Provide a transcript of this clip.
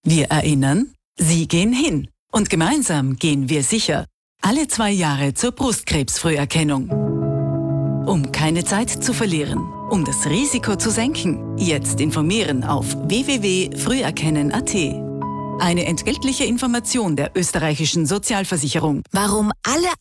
Wir erinnern, Sie gehen hin. Und gemeinsam gehen wir sicher. Alle 2 Jahre zur Brustkrebsfrüherkennung. Um keine Zeit zu verlieren, um das Risiko zu senken, jetzt informieren auf www.früherkennen.at. Eine entgeltliche Information der österreichischen Sozialversicherung. Warum alle